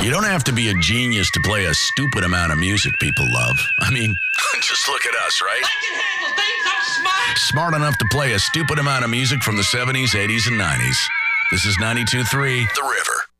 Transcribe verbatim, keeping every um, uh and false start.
You don't have to be a genius to play a stupid amount of music people love. I mean, just look at us, right? I can handle things. I'm smart. Smart enough to play a stupid amount of music from the seventies, eighties, and nineties. This is ninety-two point three The River.